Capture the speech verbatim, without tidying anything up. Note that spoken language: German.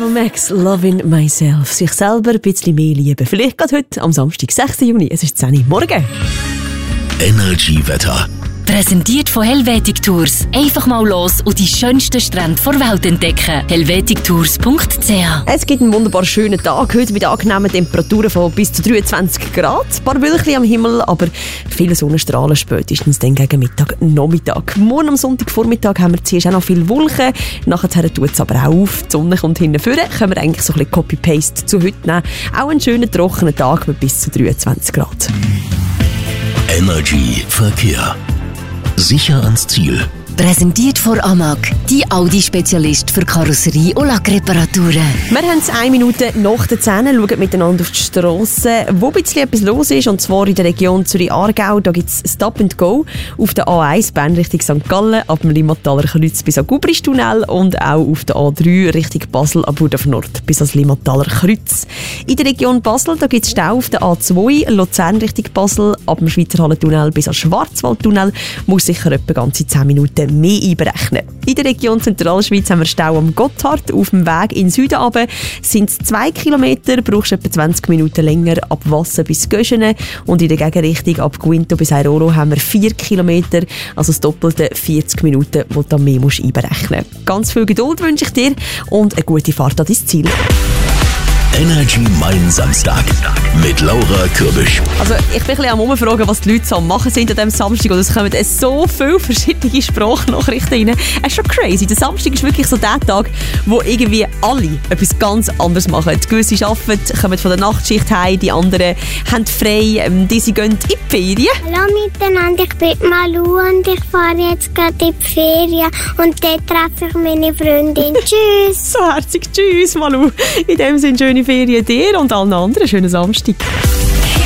Ava Max, Loving Myself. Sich selber ein bisschen mehr lieben. Vielleicht gerade heute, am Samstag, sechsten Juni. Es ist zehn Uhr morgen. Energy Wetter. Präsentiert von Helvetic Tours. Einfach mal los und die schönsten Strände der Welt entdecken. helvetic tours punkt c h. Es gibt einen wunderbar schönen Tag heute mit angenehmen Temperaturen von bis zu dreiundzwanzig Grad. Ein paar Wölkchen am Himmel, aber viele Sonnenstrahlen spätestens dann gegen Mittag, Nachmittag. Morgen am Sonntagvormittag haben wir zuerst auch noch viele Wolken. Nachher tut es aber auch auf. Die Sonne kommt hinten vorne. Können wir eigentlich so ein bisschen Copy-Paste zu heute nehmen. Auch einen schönen, trockenen Tag mit bis zu dreiundzwanzig Grad. Energy Verkehr. Sicher ans Ziel. Präsentiert von Amag, die Audi-Spezialist für Karosserie- und Lackreparaturen. Wir haben es eine Minute nach den zehn, schauen miteinander auf die Strasse, wo ein bisschen etwas los ist, und zwar in der Region Zürich-Aargau. Da gibt es Stop and Go auf der A eins, Bern Richtung Sankt Gallen, ab dem Limmataler Kreuz bis an Gubristunnel, und auch auf der A drei Richtung Basel, ab Burdorf Nord bis ans Limmataler Kreuz. In der Region Basel gibt es Stau auf der A zwei, Luzern Richtung Basel, ab dem Schweizer Hallentunnel bis an Schwarzwaldtunnel, muss sicher etwa ganze zehn Minuten mehr einberechnen. In der Region Zentralschweiz haben wir Stau am Gotthard. Auf dem Weg in den Süden runter sind es zwei Kilometer, brauchst etwa zwanzig Minuten länger ab Wassen bis Göschene. Und in der Gegenrichtung ab Guinto bis Airolo haben wir vier Kilometer, also das doppelte vierzig Minuten, die du dann mehr musst einberechnen musst. Ganz viel Geduld wünsche ich dir und eine gute Fahrt an dein Ziel. Energy Mein Samstag mit Laura Kürbisch. Also ich bin ein bisschen am Umfragen, was die Leute so am machen sind an diesem Samstag, und es kommen so viele verschiedene Sprachnachrichten rein. Es ist schon crazy. Der Samstag ist wirklich so der Tag, wo irgendwie alle etwas ganz anderes machen. Die Gewisse arbeiten, kommen von der Nachtschicht heim, die anderen haben frei, diese gehen in die Ferien. Hallo miteinander, ich bin Malu und ich fahre jetzt gerade in die Ferien und dort treffe ich meine Freundin. Tschüss! So herzig, tschüss Malu. In dem Sinne schöne Ferien dir und allen anderen. Schönen Samstag.